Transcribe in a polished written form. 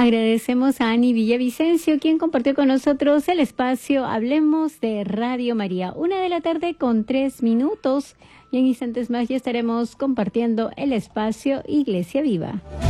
Agradecemos a Ani Villavicencio, quien compartió con nosotros el espacio Hablemos de Radio María. 1:03 p.m. y en instantes más ya estaremos compartiendo el espacio Iglesia Viva.